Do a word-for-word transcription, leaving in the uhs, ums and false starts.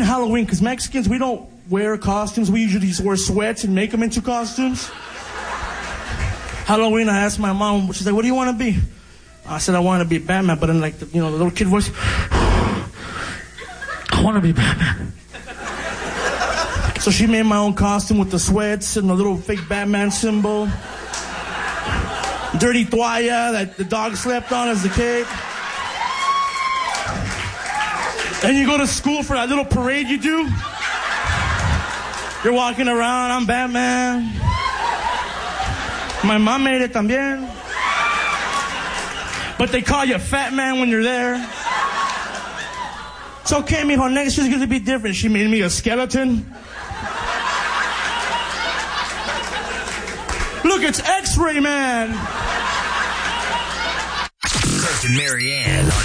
Halloween, because Mexicans, we don't wear costumes. We usually just wear sweats and make them into costumes. Halloween, I asked my mom, she's like, what do you want to be? I said, I want to be Batman, but in like, the, you know, the little kid voice, I want to be Batman. So she made my own costume with the sweats and the little fake Batman symbol. Dirty toalla that the dog slept on as a kid. And you go to school for that little parade you do. You're walking around, I'm Batman. My mom made it también. But they call you Fat Man when you're there. It's okay, mijo, next year's gonna be different. She made me a skeleton. Look, it's X-Ray Man. Kirk and Marianne on